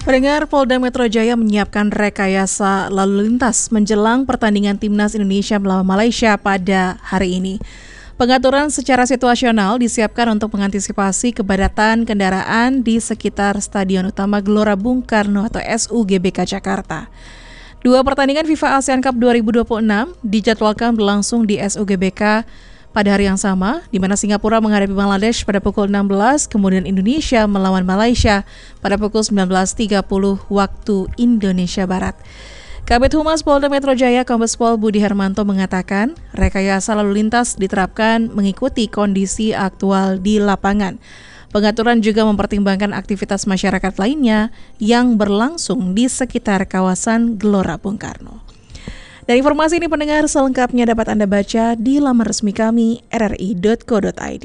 Pendengar, Polda Metro Jaya menyiapkan rekayasa lalu lintas menjelang pertandingan Timnas Indonesia melawan Malaysia pada hari ini. Pengaturan secara situasional disiapkan untuk mengantisipasi kepadatan kendaraan di sekitar Stadion Utama Gelora Bung Karno atau SUGBK Jakarta. Dua pertandingan FIFA ASEAN Cup 2026 dijadwalkan berlangsung di SUGBK pada hari yang sama, di mana Singapura menghadapi Bangladesh pada pukul 16, kemudian Indonesia melawan Malaysia pada pukul 19.30 waktu Indonesia Barat. Kabid Humas Polda Metro Jaya Kombes Pol Budi Hermanto mengatakan, rekayasa lalu lintas diterapkan mengikuti kondisi aktual di lapangan. Pengaturan juga mempertimbangkan aktivitas masyarakat lainnya yang berlangsung di sekitar kawasan Gelora Bung Karno. Dan informasi ini pendengar selengkapnya dapat Anda baca di laman resmi kami rri.co.id.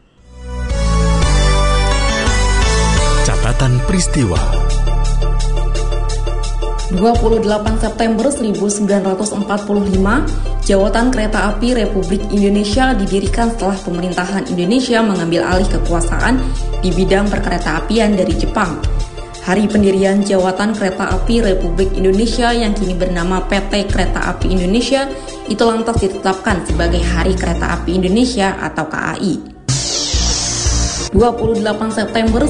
Catatan peristiwa 28 September 1945, Jawatan Kereta Api Republik Indonesia didirikan setelah pemerintahan Indonesia mengambil alih kekuasaan di bidang perkereta-apian dari Jepang. Hari pendirian Jawatan Kereta Api Republik Indonesia yang kini bernama PT Kereta Api Indonesia itu lantas ditetapkan sebagai Hari Kereta Api Indonesia atau KAI. 28 September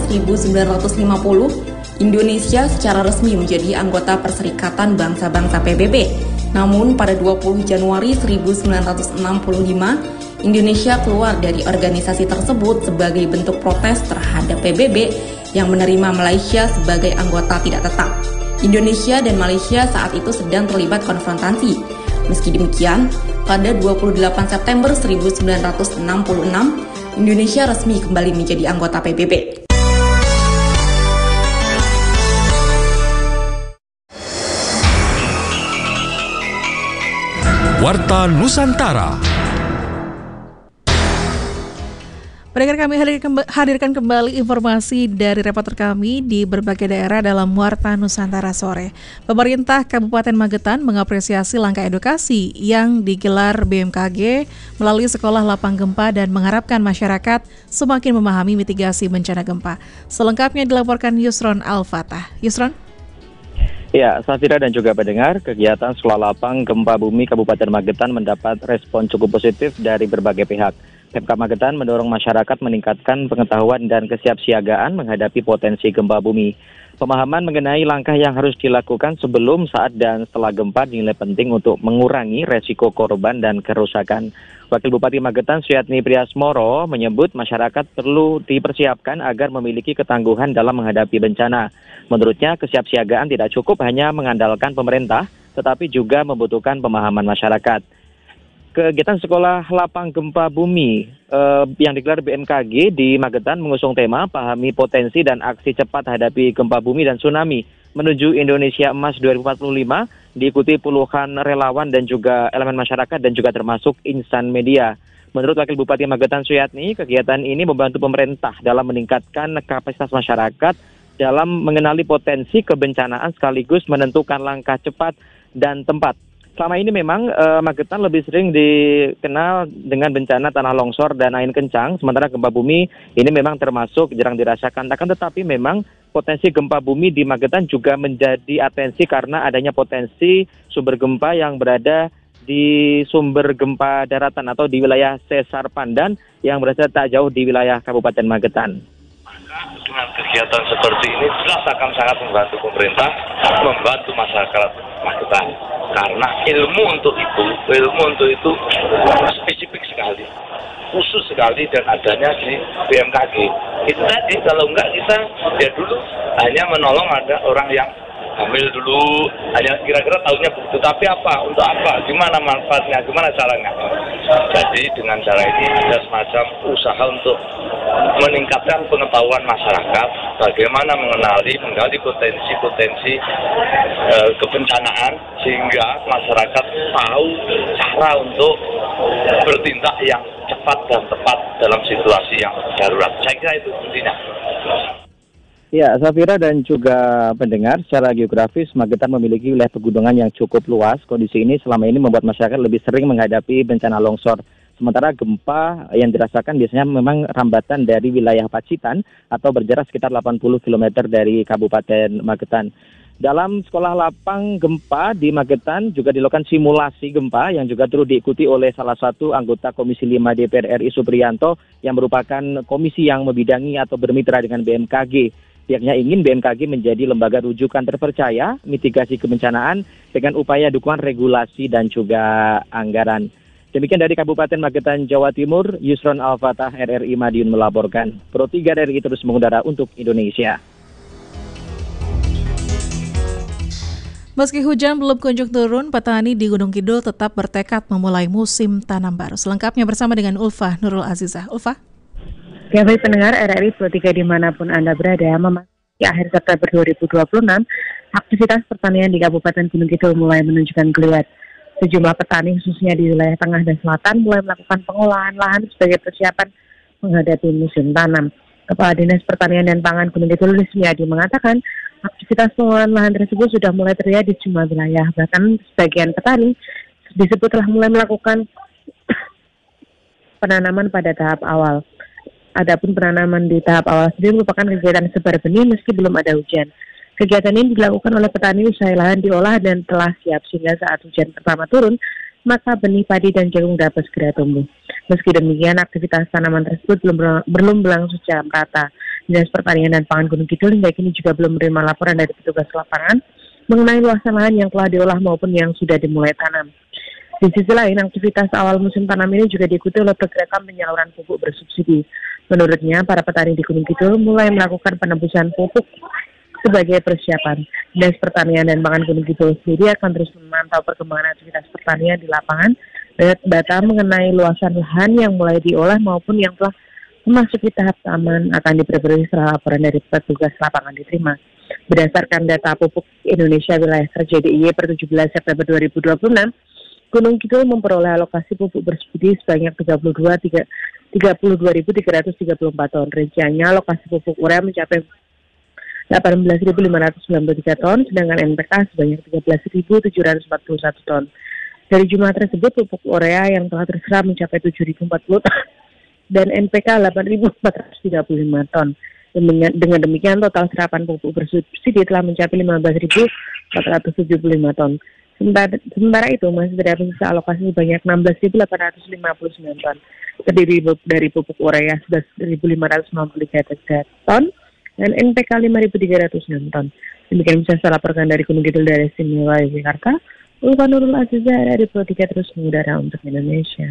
1950, Indonesia secara resmi menjadi anggota Perserikatan Bangsa-Bangsa PBB. Namun pada 20 Januari 1965, Indonesia keluar dari organisasi tersebut sebagai bentuk protes terhadap PBB yang menerima Malaysia sebagai anggota tidak tetap. Indonesia dan Malaysia saat itu sedang terlibat konfrontasi. Meski demikian, pada 28 September 1966, Indonesia resmi kembali menjadi anggota PBB. Warta Nusantara. Pendengar, kami hadirkan kembali informasi dari reporter kami di berbagai daerah dalam Warta Nusantara sore. Pemerintah Kabupaten Magetan mengapresiasi langkah edukasi yang digelar BMKG melalui Sekolah Lapang Gempa dan mengharapkan masyarakat semakin memahami mitigasi bencana gempa. Selengkapnya dilaporkan Yusron Al-Fatah. Yusron? Ya, Safira dan juga pendengar, kegiatan Sekolah Lapang Gempa Bumi Kabupaten Magetan mendapat respon cukup positif dari berbagai pihak. Pemkab Magetan mendorong masyarakat meningkatkan pengetahuan dan kesiapsiagaan menghadapi potensi gempa bumi. Pemahaman mengenai langkah yang harus dilakukan sebelum, saat, dan setelah gempa dinilai penting untuk mengurangi resiko korban dan kerusakan. Wakil Bupati Magetan Suyatni Priasmoro menyebut masyarakat perlu dipersiapkan agar memiliki ketangguhan dalam menghadapi bencana. Menurutnya, kesiapsiagaan tidak cukup hanya mengandalkan pemerintah, tetapi juga membutuhkan pemahaman masyarakat. Kegiatan Sekolah Lapang Gempa Bumi yang digelar BMKG di Magetan mengusung tema Pahami Potensi dan Aksi Cepat Hadapi Gempa Bumi dan Tsunami menuju Indonesia Emas 2045, diikuti puluhan relawan dan juga elemen masyarakat dan juga termasuk insan media. Menurut Wakil Bupati Magetan Suyatni, kegiatan ini membantu pemerintah dalam meningkatkan kapasitas masyarakat dalam mengenali potensi kebencanaan sekaligus menentukan langkah cepat dan tempat. Selama ini memang Magetan lebih sering dikenal dengan bencana tanah longsor dan angin kencang, sementara gempa bumi ini memang termasuk jarang dirasakan. Akan tetapi memang potensi gempa bumi di Magetan juga menjadi atensi karena adanya potensi sumber gempa yang berada di sumber gempa daratan atau di wilayah Sesar Pandan yang berada tak jauh di wilayah Kabupaten Magetan. Dengan kegiatan seperti ini jelas akan sangat membantu pemerintah, membantu masyarakat Magetan. Karena ilmu untuk itu spesifik sekali, khusus sekali dan adanya di BMKG. Itu tadi, kalau enggak kita ya dulu hanya menolong ada orang yang hamil dulu, hanya kira-kira tahunya begitu, tapi apa, untuk apa, gimana manfaatnya, gimana caranya. Jadi dengan cara ini ada semacam usaha untuk meningkatkan pengetahuan masyarakat, bagaimana menggali potensi-potensi kebencanaan, sehingga masyarakat tahu cara untuk bertindak yang cepat dan tepat dalam situasi yang darurat. Saya kira itu intinya. Ya, Safira dan juga pendengar, secara geografis Magetan memiliki wilayah pegunungan yang cukup luas. Kondisi ini selama ini membuat masyarakat lebih sering menghadapi bencana longsor. Sementara gempa yang dirasakan biasanya memang rambatan dari wilayah Pacitan atau berjarak sekitar 80 km dari Kabupaten Magetan. Dalam sekolah lapang gempa di Magetan juga dilakukan simulasi gempa yang juga turut diikuti oleh salah satu anggota Komisi 5 DPR RI Supriyanto yang merupakan komisi yang membidangi atau bermitra dengan BMKG. Pihaknya ingin BMKG menjadi lembaga rujukan terpercaya mitigasi kebencanaan dengan upaya dukungan regulasi dan juga anggaran. Demikian dari Kabupaten Magetan, Jawa Timur, Yusron Al-Fatah, RRI Madiun melaporkan. Pro 3 RRI terus mengudara untuk Indonesia. Meski hujan belum kunjung turun, petani di Gunung Kidul tetap bertekad memulai musim tanam baru. Selengkapnya bersama dengan Ulfa Nurul Azizah. Ulfa? Ya, baik pendengar RRI Pro 3 dimanapun Anda berada, memasuki akhir September 2026, aktivitas pertanian di Kabupaten Gunung Kidul mulai menunjukkan geliat. Sejumlah petani khususnya di wilayah tengah dan selatan mulai melakukan pengolahan lahan sebagai persiapan menghadapi musim tanam. Kepala Dinas Pertanian dan Pangan Gunung Kidul Rismiadi mengatakan aktivitas pengolahan lahan tersebut sudah mulai terlihat di semua wilayah. Bahkan sebagian petani disebut telah mulai melakukan penanaman pada tahap awal. Adapun penanaman di tahap awal sendiri merupakan kegiatan sebar benih meski belum ada hujan. Kegiatan ini dilakukan oleh petani usai lahan diolah dan telah siap sehingga saat hujan pertama turun, maka benih padi dan jagung dapat segera tumbuh. Meski demikian, aktivitas tanaman tersebut belum berlangsung secara merata. Dinas Pertanian dan Pangan Gunung Kidul hingga kini juga belum menerima laporan dari petugas lapangan mengenai luasan lahan yang telah diolah maupun yang sudah dimulai tanam. Di sisi lain, aktivitas awal musim tanam ini juga diikuti oleh pergerakan penyaluran pupuk bersubsidi. Menurutnya, para petani di Gunung Kidul mulai melakukan penembusan pupuk sebagai persiapan. Dinas Pertanian dan Pangan Gunung Kidul sendiri akan terus memantau perkembangan aktivitas pertanian di lapangan, data mengenai luasan lahan yang mulai diolah maupun yang telah memasuki tahap taman akan diperbarui setelah laporan dari petugas lapangan diterima. Berdasarkan data pupuk Indonesia Wilayah Kerja DIY per 17 September 2026, Gunung Kidul memperoleh alokasi pupuk bersubsidi sebanyak 32.334 ton. Rinciannya alokasi pupuk urea mencapai 18.593 ton, sedangkan NPK sebanyak 13.741 ton. Dari jumlah tersebut, pupuk urea yang telah terserap mencapai 7.040 ton dan NPK 8.435 ton. Dengan demikian, total serapan pupuk bersubsidi telah mencapai 15.475 ton. Sementara itu, masih terdapat sisa alokasi sebanyak 16.859 ton, terdiri dari pupuk urea 11.593 ton dan NPK 5.306 ton. Demikian bisa saya laporkan dari Gunung Kidul dari Istimewa Yogyakarta. Ulfa Nurul Azizah dari Pro 3 terus mengudara untuk Indonesia.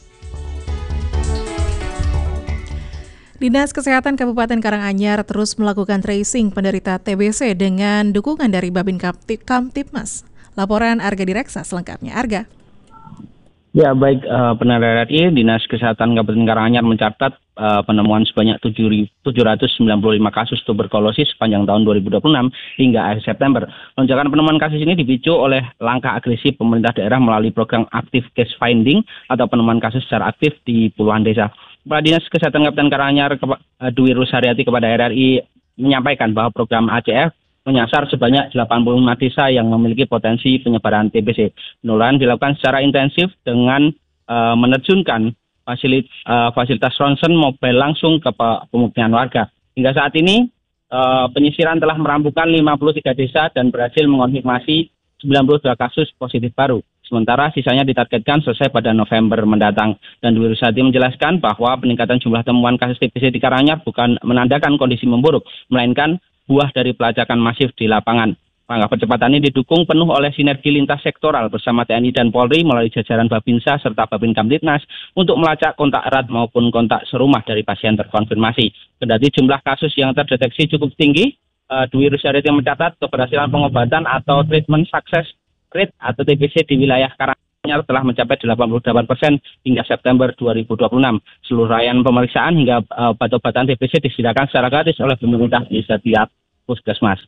Dinas Kesehatan Kabupaten Karanganyar terus melakukan tracing penderita TBC dengan dukungan dari Babin Kamtibmas. Laporan Arga Direksa selengkapnya. Arga. Ya, baik, pendengar RRI, Dinas Kesehatan Kabupaten Karanganyar mencatat penemuan sebanyak 795 kasus tuberkulosis sepanjang tahun 2026 hingga akhir September. Lonjakan penemuan kasus ini dipicu oleh langkah agresif pemerintah daerah melalui program Active Case Finding atau penemuan kasus secara aktif di puluhan desa. Kepala Dinas Kesehatan Kabupaten Karanganyar Dwi Rusharyati kepada RRI menyampaikan bahwa program ACF menyasar sebanyak 85 desa yang memiliki potensi penyebaran TBC. Penularan dilakukan secara intensif dengan menerjunkan fasilitas ronsen mobile langsung ke pemukiman warga. Hingga saat ini penyisiran telah merampukan 53 desa dan berhasil mengonfirmasi 92 kasus positif baru. Sementara sisanya ditargetkan selesai pada November mendatang. Dan Dwi Rusharyati menjelaskan bahwa peningkatan jumlah temuan kasus TBC di Karanganyar bukan menandakan kondisi memburuk, melainkan buah dari pelacakan masif di lapangan. Langkah percepatan ini didukung penuh oleh sinergi lintas sektoral bersama TNI dan Polri melalui jajaran Babinsa serta Babin Kamtibmas untuk melacak kontak erat maupun kontak serumah dari pasien terkonfirmasi. Kendati jumlah kasus yang terdeteksi cukup tinggi, Dwi Rusharyati mencatat keberhasilan pengobatan atau treatment success rate atau TBC di wilayah Karanganyar telah mencapai 88% hingga September 2026. Seluruh rangkaian pemeriksaan hingga obat-obatan TBC disediakan secara gratis oleh pemerintah di setiap puskesmas.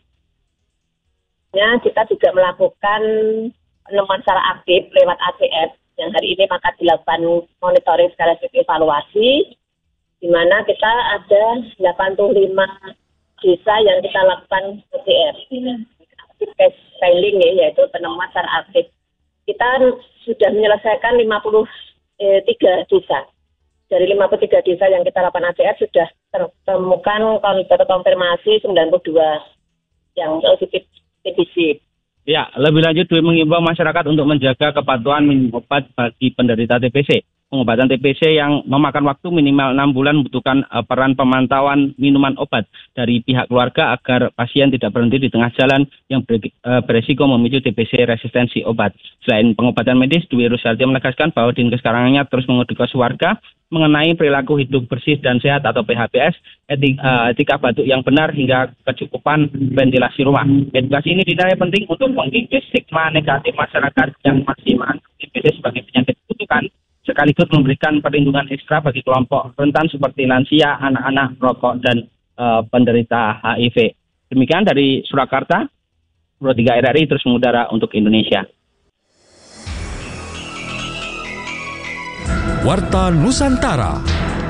Kita juga melakukan penemuan secara aktif lewat ACF yang hari ini maka dilakukan monitoring sekaligus evaluasi, di mana kita ada 85 desa yang kita lakukan PCR, active case filing yaitu penemuan secara aktif. Kita sudah menyelesaikan 51 3 desa. Dari 53 desa yang kita lakukan ACR sudah tertemukan konfirmasi 92 yang positif TBC. Ya, lebih lanjut Dwi mengimbau masyarakat untuk menjaga kepatuhan minum obat bagi penderita TBC. Pengobatan TBC yang memakan waktu minimal 6 bulan membutuhkan peran pemantauan minuman obat dari pihak keluarga agar pasien tidak berhenti di tengah jalan yang beresiko memicu TBC resistensi obat. Selain pengobatan medis, Dwi Rushalti menegaskan bahwa Dinkes Karanganyar terus mengedukasi warga mengenai perilaku hidup bersih dan sehat atau PHBS, etika batuk yang benar hingga kecukupan ventilasi rumah. Edukasi ini dinilai penting untuk mengikis stigma negatif masyarakat yang masih menganggap TBC sebagai penyakit kutukan, sekaligus memberikan perlindungan ekstra bagi kelompok rentan seperti lansia, anak-anak, perokok, dan penderita HIV. Demikian dari Surakarta, Pro 3 RRI terus mengudara untuk Indonesia. Warta Nusantara.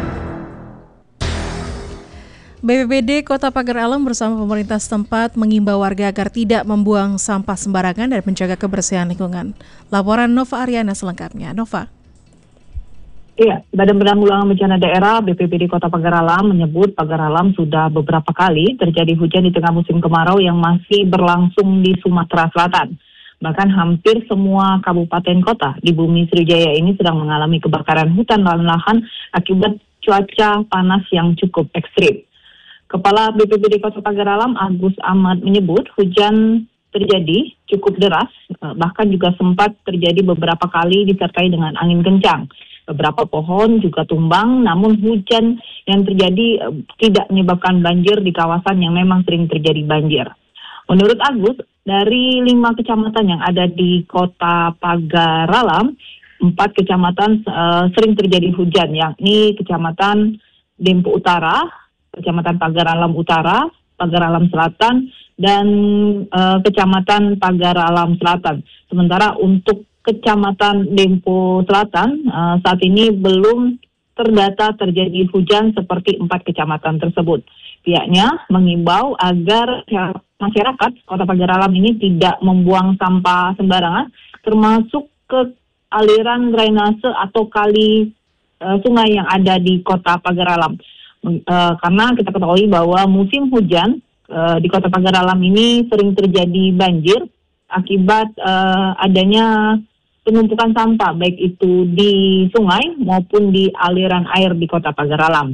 BPBD Kota Pagar Alam bersama pemerintah setempat mengimbau warga agar tidak membuang sampah sembarangan dan menjaga kebersihan lingkungan. Laporan Nova Ariana selengkapnya. Nova. Iya, Badan Penanggulangan Bencana Daerah BPBD Kota Pagar Alam menyebut Pagar Alam sudah beberapa kali terjadi hujan di tengah musim kemarau yang masih berlangsung di Sumatera Selatan. Bahkan hampir semua kabupaten kota di Bumi Sriwijaya ini sedang mengalami kebakaran hutan dan lahan akibat cuaca panas yang cukup ekstrim. Kepala BPBD Kota Pagar Alam Agus Ahmad menyebut hujan terjadi cukup deras, bahkan juga sempat terjadi beberapa kali disertai dengan angin kencang. Beberapa pohon juga tumbang, namun hujan yang terjadi tidak menyebabkan banjir di kawasan yang memang sering terjadi banjir. Menurut Agus, dari 5 kecamatan yang ada di Kota Pagar Alam, 4 kecamatan sering terjadi hujan, yakni Kecamatan Dempo Utara, Kecamatan Pagar Alam Utara, Pagar Alam Selatan, dan Kecamatan Pagar Alam Selatan. Sementara untuk Kecamatan Dempo Selatan saat ini belum terdata terjadi hujan seperti 4 kecamatan tersebut. Pihaknya mengimbau agar masyarakat Kota Pagar Alam ini tidak membuang sampah sembarangan, termasuk ke aliran drainase atau kali sungai yang ada di Kota Pagar Alam. Karena kita ketahui bahwa musim hujan di Kota Pagar Alam ini sering terjadi banjir akibat adanya penumpukan sampah, baik itu di sungai maupun di aliran air di Kota Pagar Alam.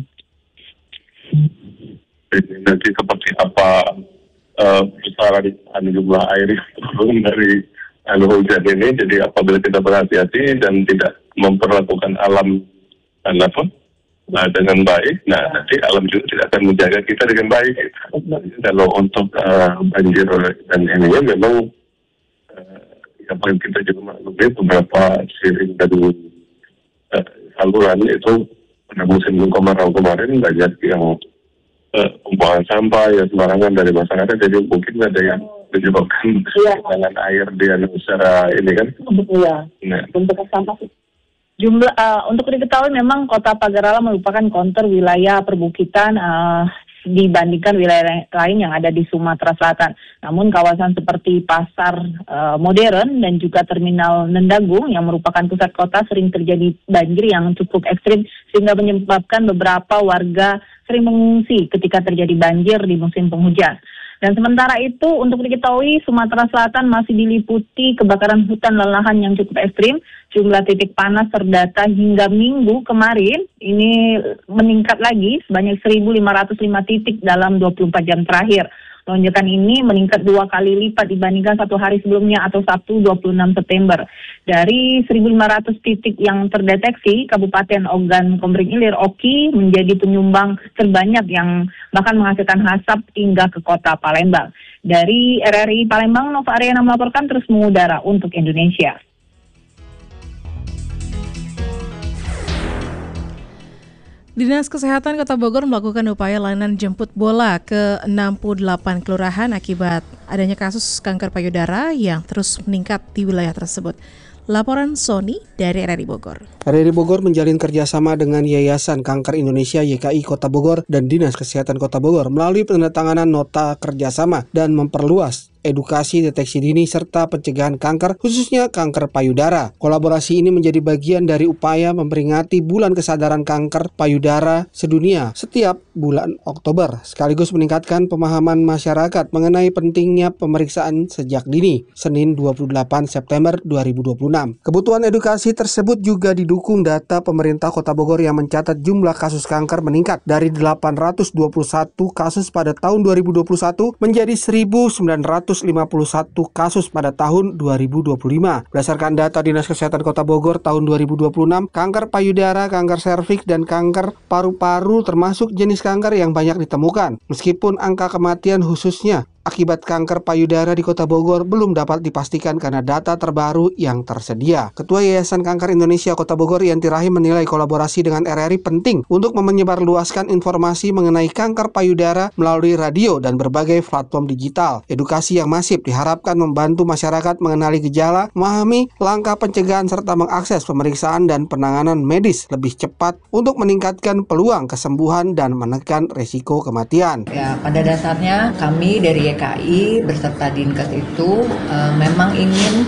Nanti seperti apa besaran jumlah air yang turun dari hujan ini, jadi apabila kita berhati-hati dan tidak memperlakukan alam dengan baik, nanti alam juga tidak akan menjaga kita dengan baik. Kalau untuk banjir dan ininya memang yang paling kita juga maklumi beberapa sering dari saluran itu pada musim kemarau kemarin banyak yang pembuangan sampah ya sembarangan dari masyarakat, jadi mungkin ada yang menyebabkan kehilangan air di secara ini kan. Iya. Untuk sampah jumlah untuk diketahui memang Kota Pagar Alam merupakan kontur wilayah perbukitan dibandingkan wilayah lain yang ada di Sumatera Selatan. Namun kawasan seperti Pasar Modern dan juga Terminal Nendagung yang merupakan pusat kota sering terjadi banjir yang cukup ekstrim sehingga menyebabkan beberapa warga sering mengungsi ketika terjadi banjir di musim penghujan. Dan sementara itu untuk diketahui Sumatera Selatan masih diliputi kebakaran hutan dan lahan yang cukup ekstrim. Jumlah titik panas terdata hingga minggu kemarin ini meningkat lagi sebanyak 1.505 titik dalam 24 jam terakhir. Lonjakan ini meningkat 2 kali lipat dibandingkan satu hari sebelumnya atau Sabtu 26 September. Dari 1.500 titik yang terdeteksi, Kabupaten Ogan Komering Ilir Oki menjadi penyumbang terbanyak yang bahkan menghasilkan asap hingga ke kota Palembang. Dari RRI Palembang, Nova Ariana melaporkan terus mengudara untuk Indonesia. Dinas Kesehatan Kota Bogor melakukan upaya layanan jemput bola ke 68 kelurahan akibat adanya kasus kanker payudara yang terus meningkat di wilayah tersebut. Laporan Sony dari RRI Bogor. RRI Bogor menjalin kerjasama dengan Yayasan Kanker Indonesia YKI Kota Bogor dan Dinas Kesehatan Kota Bogor melalui penandatanganan nota kerjasama dan memperluas edukasi deteksi dini serta pencegahan kanker, khususnya kanker payudara. Kolaborasi ini menjadi bagian dari upaya memperingati Bulan Kesadaran Kanker Payudara Sedunia setiap bulan Oktober, sekaligus meningkatkan pemahaman masyarakat mengenai pentingnya pemeriksaan sejak dini. Senin 28 September 2026. Kebutuhan edukasi tersebut juga didukung data pemerintah Kota Bogor yang mencatat jumlah kasus kanker meningkat dari 821 kasus pada tahun 2021 menjadi 1.951 kasus pada tahun 2025. Berdasarkan data Dinas Kesehatan Kota Bogor tahun 2026, kanker payudara, kanker serviks, dan kanker paru-paru termasuk jenis kanker yang banyak ditemukan. Meskipun angka kematian khususnya akibat kanker payudara di Kota Bogor belum dapat dipastikan karena data terbaru yang tersedia. Ketua Yayasan Kanker Indonesia Kota Bogor Yanti Rahim menilai kolaborasi dengan RRI penting untuk menyebarluaskan informasi mengenai kanker payudara melalui radio dan berbagai platform digital. Edukasi yang masif diharapkan membantu masyarakat mengenali gejala, memahami langkah pencegahan serta mengakses pemeriksaan dan penanganan medis lebih cepat untuk meningkatkan peluang kesembuhan dan menekan risiko kematian. Ya, pada dasarnya kami dari YKI beserta Dinkes itu memang ingin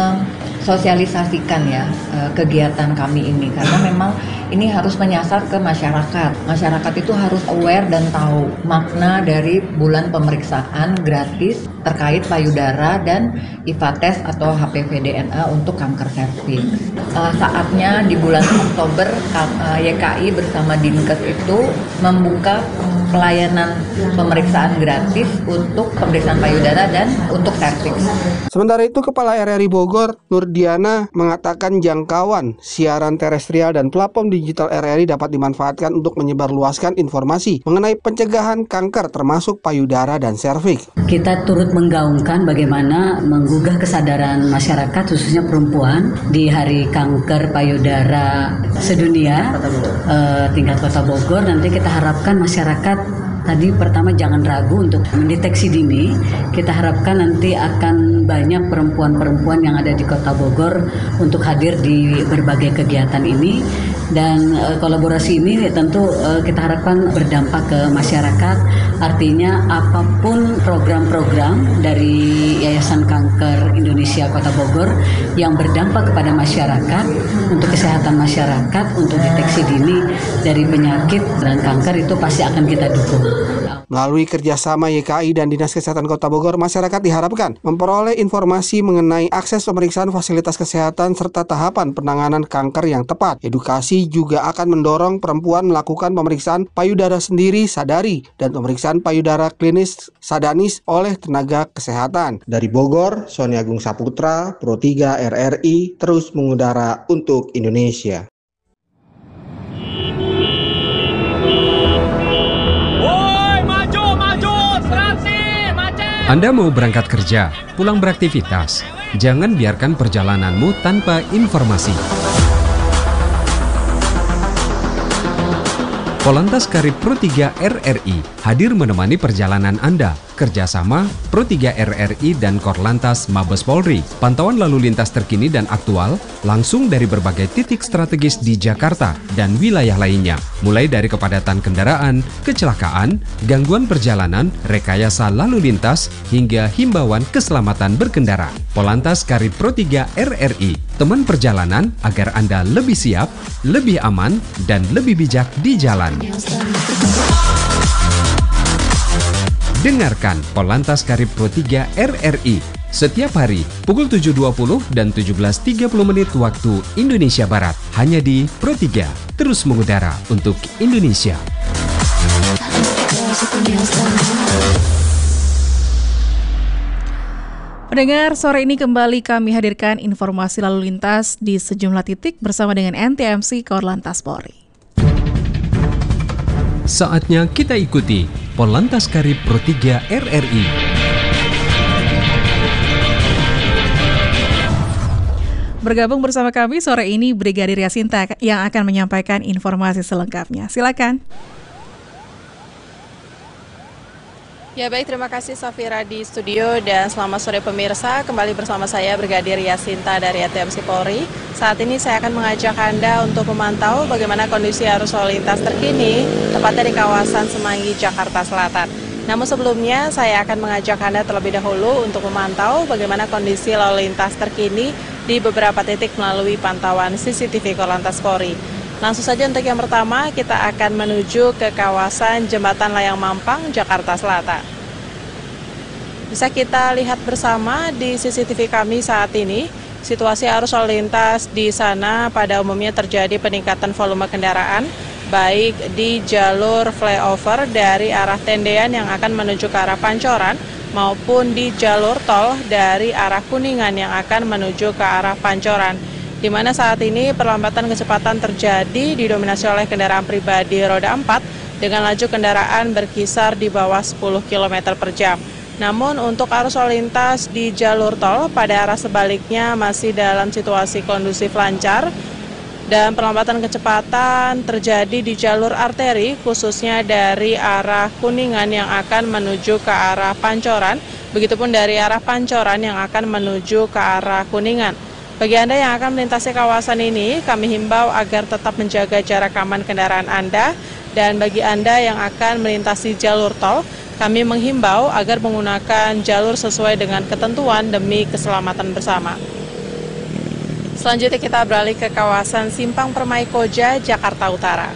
mensosialisasikan ya kegiatan kami ini, karena memang ini harus menyasar ke masyarakat. Masyarakat itu harus aware dan tahu makna dari bulan pemeriksaan gratis terkait payudara dan IVA test atau HPV DNA untuk kanker serviks. Saatnya di bulan Oktober YKI bersama Dinkes itu membuka pelayanan pemeriksaan gratis untuk pemeriksaan payudara dan untuk serviks. Sementara itu, Kepala RRI Bogor, Nurdiana, mengatakan jangkauan siaran terestrial dan platform digital RRI dapat dimanfaatkan untuk menyebarluaskan informasi mengenai pencegahan kanker termasuk payudara dan serviks. Kita turut menggaungkan bagaimana menggugah kesadaran masyarakat khususnya perempuan di Hari Kanker Payudara Sedunia tingkat Kota Bogor. Nanti kita harapkan masyarakat tadi pertama jangan ragu untuk mendeteksi dini. Kita harapkan nanti akan banyak perempuan-perempuan yang ada di Kota Bogor untuk hadir di berbagai kegiatan ini. Dan kolaborasi ini tentu kita harapkan berdampak ke masyarakat. Artinya apapun program-program dari Yayasan Kanker Indonesia Kota Bogor yang berdampak kepada masyarakat, untuk kesehatan masyarakat, untuk deteksi dini dari penyakit dan kanker itu pasti akan kita dukung. Melalui kerjasama YKI dan Dinas Kesehatan Kota Bogor, masyarakat diharapkan memperoleh informasi mengenai akses pemeriksaan fasilitas kesehatan serta tahapan penanganan kanker yang tepat. Edukasi juga akan mendorong perempuan melakukan pemeriksaan payudara sendiri sadari dan pemeriksaan payudara klinis sadanis oleh tenaga kesehatan. Dari Bogor, Sony Agung Saputra, Pro 3 RRI, terus mengudara untuk Indonesia. Anda mau berangkat kerja, pulang beraktivitas, jangan biarkan perjalananmu tanpa informasi. Polantas Karib Pro 3 RRI hadir menemani perjalanan Anda. Kerjasama Pro 3 RRI dan Korlantas Mabes Polri. Pantauan lalu lintas terkini dan aktual langsung dari berbagai titik strategis di Jakarta dan wilayah lainnya. Mulai dari kepadatan kendaraan, kecelakaan, gangguan perjalanan, rekayasa lalu lintas, hingga himbauan keselamatan berkendara. Polantas Karib Pro 3 RRI, teman perjalanan agar Anda lebih siap, lebih aman, dan lebih bijak di jalan. Dengarkan Polantas Karib Pro 3 RRI setiap hari pukul 7.20 dan 17.30 menit waktu Indonesia Barat. Hanya di Pro 3, terus mengudara untuk Indonesia. Pendengar, sore ini kembali kami hadirkan informasi lalu lintas di sejumlah titik bersama dengan NTMC Korlantas Polri. Saatnya kita ikuti Polantas Karib Pro 3 RRI. Bergabung bersama kami sore ini Brigadir Yasinta yang akan menyampaikan informasi selengkapnya. Silakan. Ya baik, terima kasih Safira di studio dan selamat sore pemirsa. Kembali bersama saya Brigadir Yasinta dari ATMC Polri. Saat ini saya akan mengajak Anda untuk memantau bagaimana kondisi arus lalu lintas terkini tepatnya di kawasan Semanggi, Jakarta Selatan. Namun sebelumnya saya akan mengajak Anda terlebih dahulu untuk memantau bagaimana kondisi lalu lintas terkini di beberapa titik melalui pantauan CCTV Korlantas Polri. Langsung saja untuk yang pertama kita akan menuju ke kawasan Jembatan Layang Mampang, Jakarta Selatan. Bisa kita lihat bersama di CCTV kami saat ini, situasi arus lalu lintas di sana pada umumnya terjadi peningkatan volume kendaraan, baik di jalur flyover dari arah Tendean yang akan menuju ke arah Pancoran maupun di jalur tol dari arah Kuningan yang akan menuju ke arah Pancoran, di mana saat ini perlambatan kecepatan terjadi didominasi oleh kendaraan pribadi roda 4 dengan laju kendaraan berkisar di bawah 10 km per jam. Namun untuk arus lalu lintas di jalur tol pada arah sebaliknya masih dalam situasi kondusif lancar, dan perlambatan kecepatan terjadi di jalur arteri khususnya dari arah Kuningan yang akan menuju ke arah Pancoran, begitupun dari arah Pancoran yang akan menuju ke arah Kuningan. Bagi Anda yang akan melintasi kawasan ini, kami himbau agar tetap menjaga jarak aman kendaraan Anda, dan bagi Anda yang akan melintasi jalur tol, kami menghimbau agar menggunakan jalur sesuai dengan ketentuan demi keselamatan bersama. Selanjutnya kita beralih ke kawasan Simpang Permai Koja, Jakarta Utara.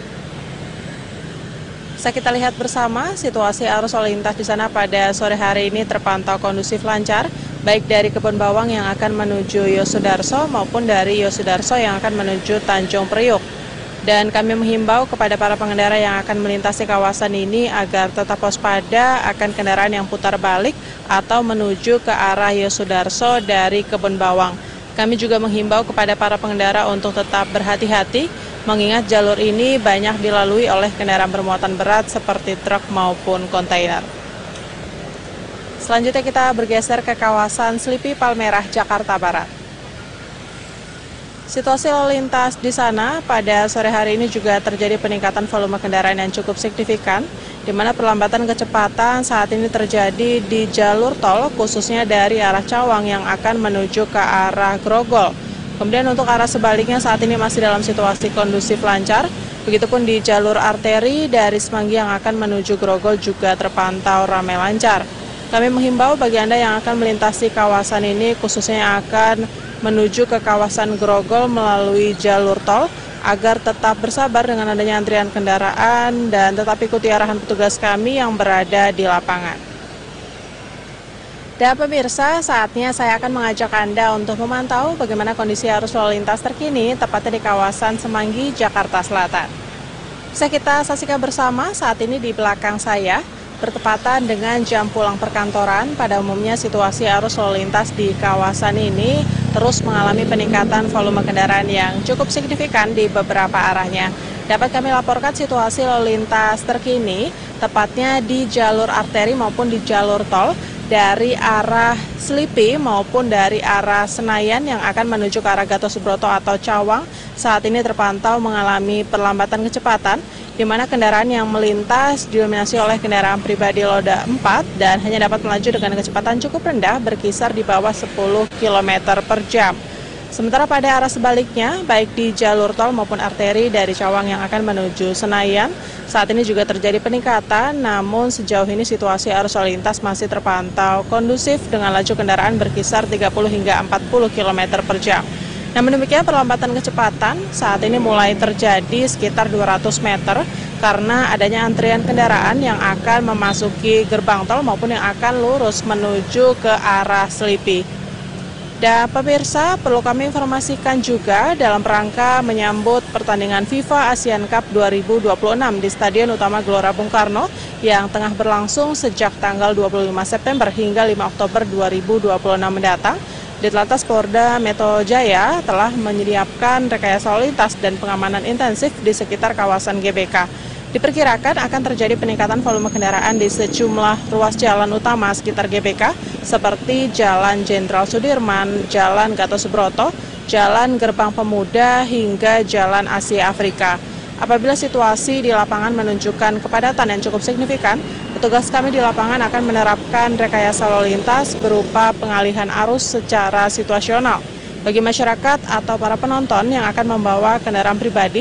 Bisa kita lihat bersama situasi arus lalu lintas di sana pada sore hari ini terpantau kondusif lancar, baik dari Kebon Bawang yang akan menuju Yosudarso maupun dari Yosudarso yang akan menuju Tanjung Priuk. Dan kami menghimbau kepada para pengendara yang akan melintasi kawasan ini agar tetap waspada akan kendaraan yang putar balik atau menuju ke arah Yosudarso dari Kebon Bawang. Kami juga menghimbau kepada para pengendara untuk tetap berhati-hati, mengingat jalur ini banyak dilalui oleh kendaraan bermuatan berat seperti truk maupun kontainer. Selanjutnya kita bergeser ke kawasan Slipi Palmerah, Jakarta Barat. Situasi lalu lintas di sana pada sore hari ini juga terjadi peningkatan volume kendaraan yang cukup signifikan, di mana perlambatan kecepatan saat ini terjadi di jalur tol, khususnya dari arah Cawang yang akan menuju ke arah Grogol. Kemudian untuk arah sebaliknya saat ini masih dalam situasi kondusif lancar, begitupun di jalur arteri dari Semanggi yang akan menuju Grogol juga terpantau ramai lancar. Kami menghimbau bagi Anda yang akan melintasi kawasan ini, khususnya yang akan menuju ke kawasan Grogol melalui jalur tol, agar tetap bersabar dengan adanya antrian kendaraan dan tetap ikuti arahan petugas kami yang berada di lapangan. Dan pemirsa, saatnya saya akan mengajak Anda untuk memantau bagaimana kondisi arus lalu lintas terkini tepatnya di kawasan Semanggi, Jakarta Selatan. Bisa kita saksikan bersama saat ini di belakang saya, bertepatan dengan jam pulang perkantoran. Pada umumnya situasi arus lalu lintas di kawasan ini terus mengalami peningkatan volume kendaraan yang cukup signifikan di beberapa arahnya. Dapat kami laporkan situasi lalu lintas terkini, tepatnya di jalur arteri maupun di jalur tol, dari arah Slipi maupun dari arah Senayan yang akan menuju ke arah Gatot Subroto atau Cawang, saat ini terpantau mengalami perlambatan kecepatan, di mana kendaraan yang melintas didominasi oleh kendaraan pribadi roda 4 dan hanya dapat melaju dengan kecepatan cukup rendah berkisar di bawah 10 km per jam. Sementara pada arah sebaliknya, baik di jalur tol maupun arteri dari Cawang yang akan menuju Senayan, saat ini juga terjadi peningkatan, namun sejauh ini situasi arus lalu lintas masih terpantau kondusif dengan laju kendaraan berkisar 30 hingga 40 km per jam. Namun demikian perlambatan kecepatan saat ini mulai terjadi sekitar 200 meter karena adanya antrian kendaraan yang akan memasuki gerbang tol maupun yang akan lurus menuju ke arah Slipi. Dan pemirsa, perlu kami informasikan juga dalam rangka menyambut pertandingan FIFA Asian Cup 2026 di Stadion Utama Gelora Bung Karno yang tengah berlangsung sejak tanggal 25 September hingga 5 Oktober 2026 mendatang. Ditlantas Polda Metro Jaya telah menyediakan rekayasa lalu lintas dan pengamanan intensif di sekitar kawasan GBK. Diperkirakan akan terjadi peningkatan volume kendaraan di sejumlah ruas jalan utama sekitar GBK seperti Jalan Jenderal Sudirman, Jalan Gatot Subroto, Jalan Gerbang Pemuda hingga Jalan Asia Afrika. Apabila situasi di lapangan menunjukkan kepadatan yang cukup signifikan, petugas kami di lapangan akan menerapkan rekayasa lalu lintas berupa pengalihan arus secara situasional. Bagi masyarakat atau para penonton yang akan membawa kendaraan pribadi,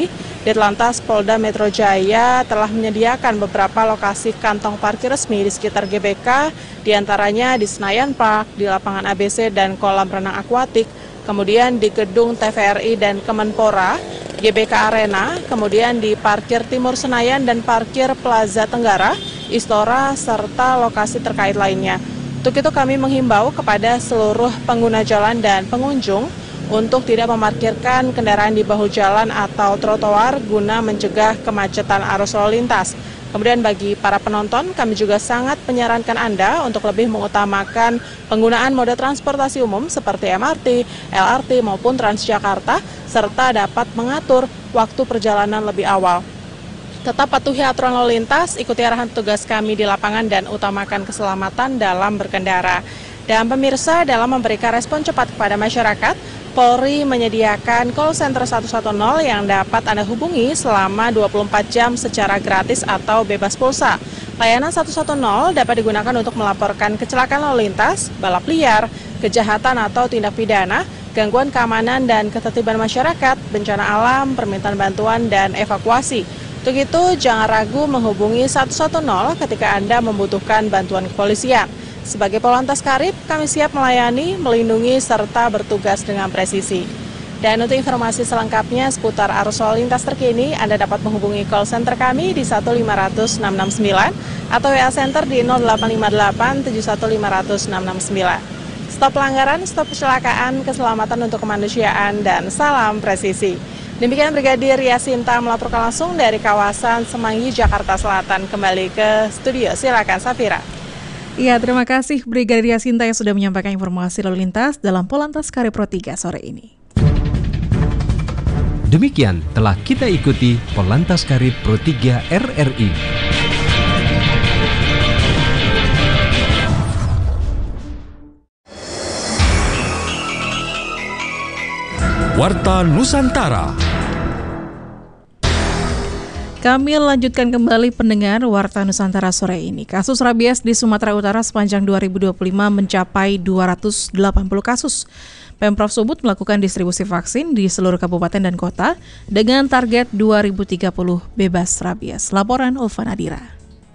Ditlantas Polda Metro Jaya telah menyediakan beberapa lokasi kantong parkir resmi di sekitar GBK, diantaranya di Senayan Park, di lapangan ABC dan kolam renang akuatik, kemudian di gedung TVRI dan Kemenpora, GBK Arena, kemudian di parkir Timur Senayan dan parkir Plaza Tenggara, Istora, serta lokasi terkait lainnya. Untuk itu kami menghimbau kepada seluruh pengguna jalan dan pengunjung untuk tidak memarkirkan kendaraan di bahu jalan atau trotoar guna mencegah kemacetan arus lalu lintas. Kemudian bagi para penonton, kami juga sangat menyarankan Anda untuk lebih mengutamakan penggunaan moda transportasi umum seperti MRT, LRT maupun Transjakarta, serta dapat mengatur waktu perjalanan lebih awal. Tetap patuhi aturan lalu lintas, ikuti arahan petugas kami di lapangan dan utamakan keselamatan dalam berkendara. Dan pemirsa, dalam memberikan respon cepat kepada masyarakat, Polri menyediakan call center 110 yang dapat Anda hubungi selama 24 jam secara gratis atau bebas pulsa. Layanan 110 dapat digunakan untuk melaporkan kecelakaan lalu lintas, balap liar, kejahatan atau tindak pidana, gangguan keamanan dan ketertiban masyarakat, bencana alam, permintaan bantuan, dan evakuasi. Untuk itu, jangan ragu menghubungi 110 ketika Anda membutuhkan bantuan kepolisian. Sebagai Polantas Karib, kami siap melayani, melindungi, serta bertugas dengan presisi. Dan untuk informasi selengkapnya seputar arus lalu lintas terkini, Anda dapat menghubungi call center kami di 1500669 atau WA Center di 0858 7150669. Stop pelanggaran, stop kecelakaan, keselamatan untuk kemanusiaan, dan salam presisi. Demikian Brigadir Yasinta melaporkan langsung dari kawasan Semanggi, Jakarta Selatan. Kembali ke studio, silakan Safira. Iya, terima kasih Brigadir Yasinta yang sudah menyampaikan informasi lalu lintas dalam Polantas Karib Pro 3 sore ini. Demikian telah kita ikuti Polantas Karib Pro 3 RRI. Warta Nusantara. Kami lanjutkan kembali pendengar Warta Nusantara sore ini. Kasus rabies di Sumatera Utara sepanjang 2025 mencapai 280 kasus. Pemprov Sumut melakukan distribusi vaksin di seluruh kabupaten dan kota dengan target 2030 bebas rabies. Laporan Ulfa Nadira.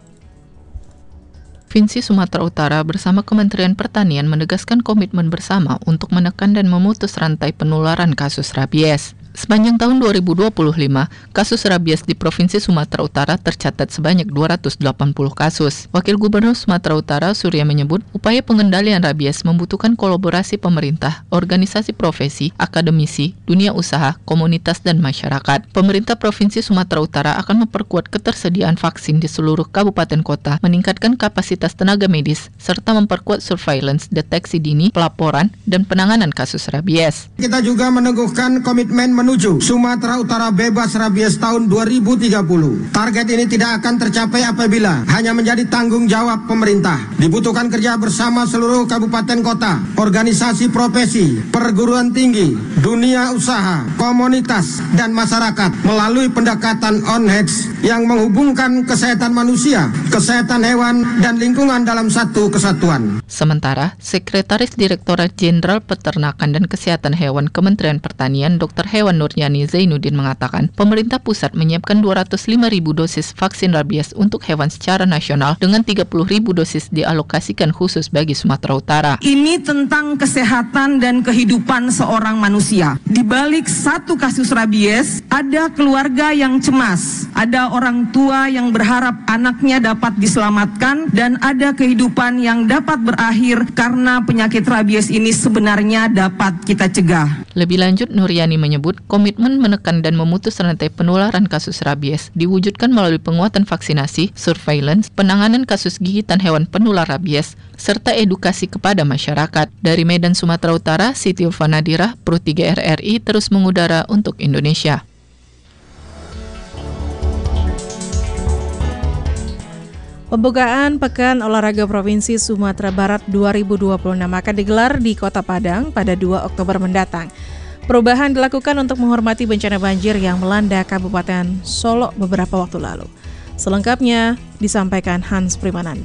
Provinsi Sumatera Utara bersama Kementerian Pertanian menegaskan komitmen bersama untuk menekan dan memutus rantai penularan kasus rabies. Sepanjang tahun 2025, kasus rabies di Provinsi Sumatera Utara tercatat sebanyak 280 kasus. Wakil Gubernur Sumatera Utara, Surya, menyebut upaya pengendalian rabies membutuhkan kolaborasi pemerintah, organisasi profesi, akademisi, dunia usaha, komunitas, dan masyarakat. Pemerintah Provinsi Sumatera Utara akan memperkuat ketersediaan vaksin di seluruh kabupaten kota, meningkatkan kapasitas tenaga medis, serta memperkuat surveillance, deteksi dini, pelaporan, dan penanganan kasus rabies. Kita juga meneguhkan komitmen menuju Sumatera Utara bebas rabies tahun 2030. Target ini tidak akan tercapai apabila hanya menjadi tanggung jawab pemerintah. Dibutuhkan kerja bersama seluruh kabupaten kota, organisasi profesi, perguruan tinggi, dunia usaha, komunitas, dan masyarakat melalui pendekatan on-heads yang menghubungkan kesehatan manusia, kesehatan hewan, dan lingkungan dalam satu kesatuan. Sementara, Sekretaris Direktorat Jenderal Peternakan dan Kesehatan Hewan Kementerian Pertanian, Dr. Hewan Nuryani Zainuddin mengatakan, pemerintah pusat menyiapkan 205.000 dosis vaksin rabies untuk hewan secara nasional dengan 30.000 dosis dialokasikan khusus bagi Sumatera Utara. Ini tentang kesehatan dan kehidupan seorang manusia. Di balik satu kasus rabies, ada keluarga yang cemas, ada orang tua yang berharap anaknya dapat diselamatkan, dan ada kehidupan yang dapat berakhir karena penyakit rabies ini sebenarnya dapat kita cegah. Lebih lanjut, Nuryani menyebut komitmen menekan dan memutus rantai penularan kasus rabies diwujudkan melalui penguatan vaksinasi, surveillance, penanganan kasus gigitan hewan penular rabies, serta edukasi kepada masyarakat. Dari Medan, Sumatera Utara, Siti Ulfa Nadira, Pro 3 RRI terus mengudara untuk Indonesia. Pembukaan Pekan Olahraga Provinsi Sumatera Barat 2026 akan digelar di Kota Padang pada 2 Oktober mendatang. Perubahan dilakukan untuk menghormati bencana banjir yang melanda Kabupaten Solok beberapa waktu lalu. Selengkapnya disampaikan Hans Primananda.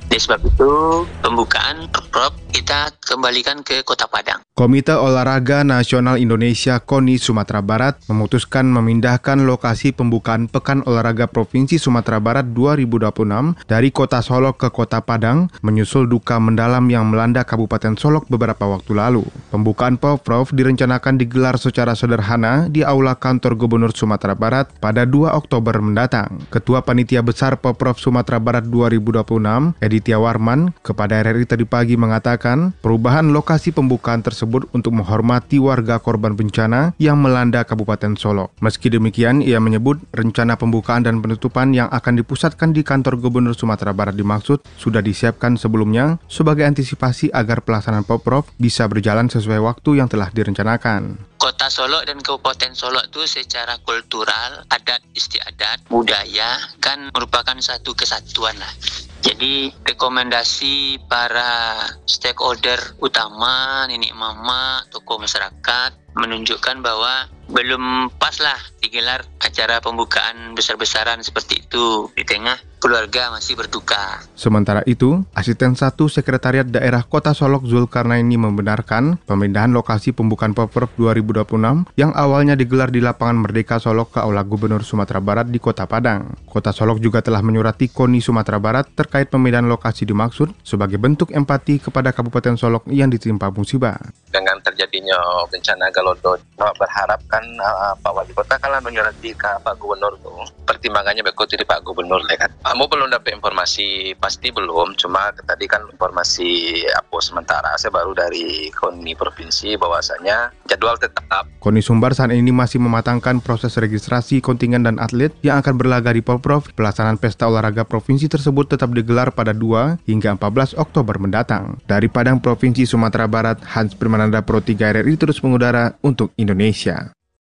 Oleh sebab itu, pembukaan Prop kita kembalikan ke Kota Padang. Komite Olahraga Nasional Indonesia KONI Sumatera Barat memutuskan memindahkan lokasi pembukaan Pekan Olahraga Provinsi Sumatera Barat 2026 dari Kota Solok ke Kota Padang menyusul duka mendalam yang melanda Kabupaten Solok beberapa waktu lalu. Pembukaan Poprov direncanakan digelar secara sederhana di Aula Kantor Gubernur Sumatera Barat pada 2 Oktober mendatang. Ketua Panitia Besar Poprov Sumatera Barat 2026, Editya Warman, kepada RRI tadi pagi mengatakan perubahan lokasi pembukaan tersebut untuk menghormati warga korban bencana yang melanda Kabupaten Solok. Meski demikian, ia menyebut rencana pembukaan dan penutupan yang akan dipusatkan di Kantor Gubernur Sumatera Barat dimaksud sudah disiapkan sebelumnya sebagai antisipasi agar pelaksanaan Poprov bisa berjalan sesuai waktu yang telah direncanakan. Kota Solok dan Kabupaten Solok itu secara kultural, adat istiadat, budaya kan merupakan satu kesatuan lah. Jadi rekomendasi para stakeholder utama, nenek mama, tokoh masyarakat menunjukkan bahwa belum pas lah digelar acara pembukaan besar-besaran seperti itu di tengah keluarga masih berduka. Sementara itu, Asisten 1 Sekretariat Daerah Kota Solok Zulkarnaini membenarkan pemindahan lokasi pembukaan Poprov 2026 yang awalnya digelar di Lapangan Merdeka Solok ke Aula Gubernur Sumatera Barat di Kota Padang. Kota Solok juga telah menyurati KONI Sumatera Barat terkait pemindahan lokasi dimaksud sebagai bentuk empati kepada Kabupaten Solok yang ditimpa musibah. Dengan terjadinya bencana Galodo, berharap kan Pak Wali Kota kan menyurati ke Pak Gubernur tuh. Pertimbangannya berikut dari Pak Gubernur kan. Kamu belum dapat informasi pasti belum, cuma tadi kan informasi sementara saya baru dari KONI Provinsi bahwasanya jadwal tetap. KONI Sumbar saat ini masih mematangkan proses registrasi kontingen dan atlet yang akan berlaga di Poprov. Pelaksanaan pesta olahraga provinsi tersebut tetap digelar pada 2 hingga 14 Oktober mendatang. Dari Padang, Provinsi Sumatera Barat, Hans Primananda, Pro 3 RRI terus mengudara untuk Indonesia.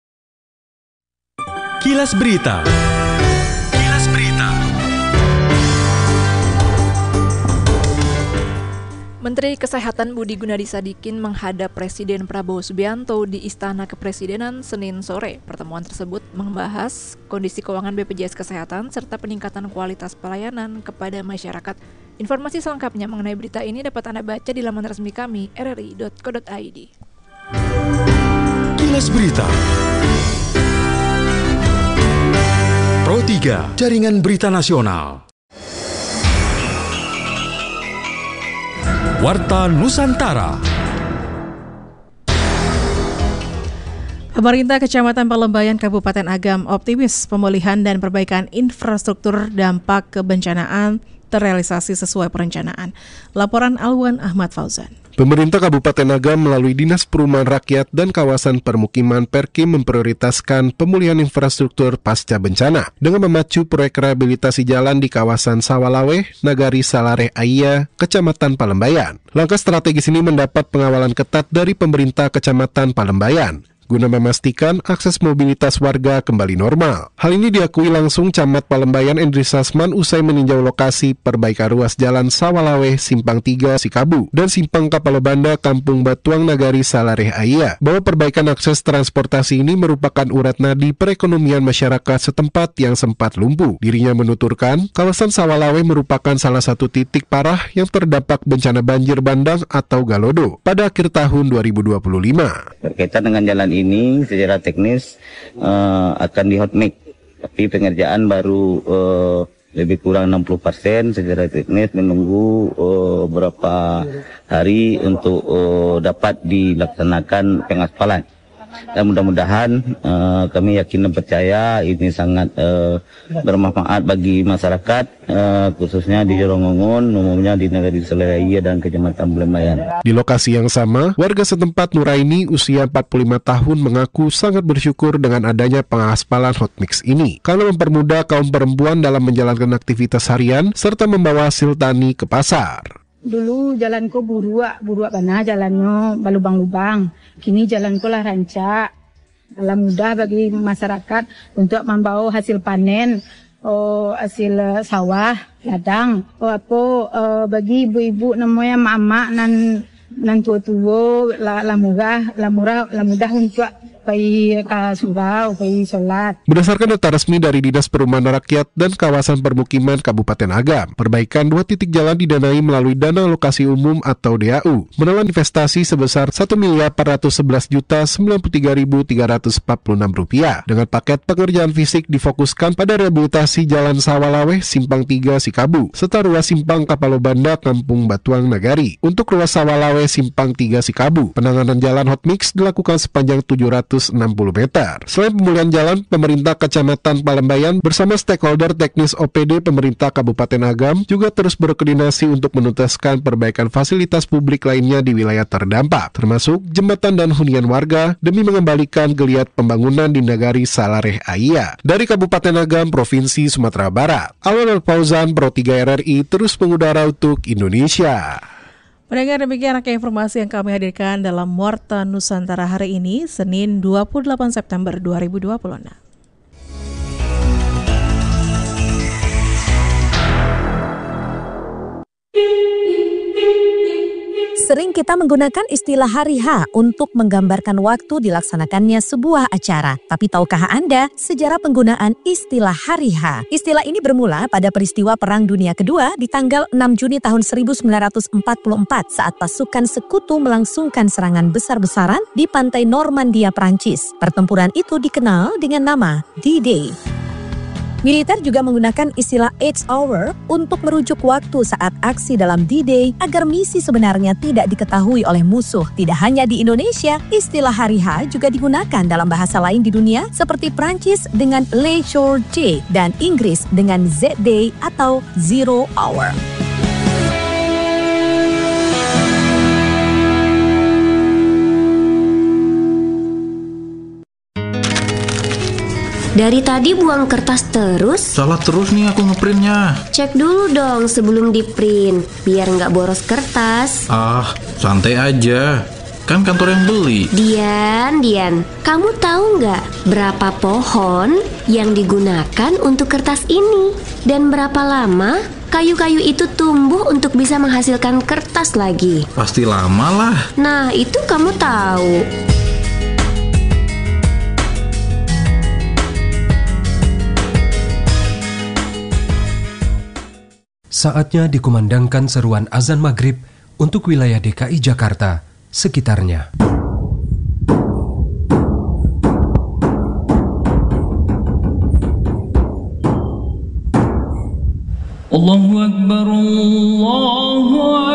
Kilas Berita. Kilas Berita. Menteri Kesehatan Budi Gunadi Sadikin menghadap Presiden Prabowo Subianto di Istana Kepresidenan Senin sore. Pertemuan tersebut membahas kondisi keuangan BPJS Kesehatan serta peningkatan kualitas pelayanan kepada masyarakat. Informasi selengkapnya mengenai berita ini dapat Anda baca di laman resmi kami rri.co.id. Kilas Berita. Pro 3, Jaringan Berita Nasional. Warta Nusantara. Pemerintah Kecamatan Palembayan Kabupaten Agam optimis pemulihan dan perbaikan infrastruktur dampak kebencanaan terrealisasi sesuai perencanaan. Laporan Alwan Ahmad Fauzan. Pemerintah Kabupaten Agam melalui Dinas Perumahan Rakyat dan Kawasan Permukiman Perkim memprioritaskan pemulihan infrastruktur pasca bencana dengan memacu proyek rehabilitasi jalan di kawasan Sawalaweh, Nagari Salareh Aiya, Kecamatan Palembayan. Langkah strategis ini mendapat pengawalan ketat dari pemerintah Kecamatan Palembayan guna memastikan akses mobilitas warga kembali normal. Hal ini diakui langsung Camat Palembayan Endris Sasman usai meninjau lokasi perbaikan ruas jalan Sawalaweh Simpang 3 Sikabu dan Simpang Kapalebanda Kampung Batuang Nagari Salareh Aiya, bahwa perbaikan akses transportasi ini merupakan urat nadi perekonomian masyarakat setempat yang sempat lumpuh. Dirinya menuturkan, kawasan Sawalaweh merupakan salah satu titik parah yang terdampak bencana banjir bandang atau Galodo pada akhir tahun 2025. Berkaitan dengan jalan ini secara teknis akan di hot mix, tapi pengerjaan baru lebih kurang 60% secara teknis, menunggu beberapa hari untuk dapat dilaksanakan pengaspalan. Dan mudah-mudahan kami yakin dan percaya ini sangat bermanfaat bagi masyarakat, khususnya di Jorongongon, umumnya di Nagari Salareh dan Kecamatan Palembayan. Di lokasi yang sama, warga setempat Nuraini usia 45 tahun mengaku sangat bersyukur dengan adanya pengaspalan hot mix ini, karena mempermudah kaum perempuan dalam menjalankan aktivitas harian serta membawa hasil tani ke pasar. Dulu jalanku buruak mana jalannya balubang-lubang. Kini jalanku lah rancak. Dalam mudah bagi masyarakat untuk membawa hasil panen, hasil sawah, ladang. Bagi ibu-ibu namanya mak-mak dan nan tua-tua la mudah untuk pergi ke surau, pergi sholat. Berdasarkan data resmi dari Dinas Perumahan Rakyat dan Kawasan Permukiman Kabupaten Agam, perbaikan 2 titik jalan didanai melalui Dana Alokasi Umum atau DAU, menelan investasi sebesar Rp1.411.093.346 dengan paket pengerjaan fisik difokuskan pada rehabilitasi Jalan Sawalaweh Simpang 3 Sikabu, serta ruas Simpang Kapalobanda Kampung Batuang Nagari. Untuk ruas Sawalaweh Simpang 3 Sikabu, penanganan jalan hot mix dilakukan sepanjang 760 meter. Selain pemulihan jalan, pemerintah Kecamatan Palembayan bersama stakeholder teknis OPD pemerintah Kabupaten Agam juga terus berkoordinasi untuk menuntaskan perbaikan fasilitas publik lainnya di wilayah terdampak, termasuk jembatan dan hunian warga demi mengembalikan geliat pembangunan di Nagari Salareh Aya. Dari Kabupaten Agam, Provinsi Sumatera Barat, Alwan Al-Fauzan, Pro 3 RRI terus mengudara untuk Indonesia. Pendengar, demikian informasi yang kami hadirkan dalam Warta Nusantara hari ini, Senin 28 September 2026. Sering kita menggunakan istilah hari H untuk menggambarkan waktu dilaksanakannya sebuah acara. Tapi tahukah Anda sejarah penggunaan istilah hari H? Istilah ini bermula pada peristiwa Perang Dunia Kedua di tanggal 6 Juni tahun 1944 saat pasukan sekutu melangsungkan serangan besar-besaran di pantai Normandia, Prancis. Pertempuran itu dikenal dengan nama D-Day. Militer juga menggunakan istilah 8 hour untuk merujuk waktu saat aksi dalam D-Day agar misi sebenarnya tidak diketahui oleh musuh. Tidak hanya di Indonesia, istilah hari H juga digunakan dalam bahasa lain di dunia seperti Prancis dengan Le Jour J dan Inggris dengan Z-Day atau Zero Hour. Dari tadi buang kertas terus? Salah terus nih aku ngeprintnya. Cek dulu dong sebelum diprint, biar nggak boros kertas. Ah, santai aja. Kan kantor yang beli. Dian, kamu tahu nggak berapa pohon yang digunakan untuk kertas ini? Dan berapa lama kayu-kayu itu tumbuh untuk bisa menghasilkan kertas lagi? Pasti lama lah. Nah, itu kamu tahu. Saatnya dikumandangkan seruan azan maghrib untuk wilayah DKI Jakarta sekitarnya. Allahu Akbar, Allahu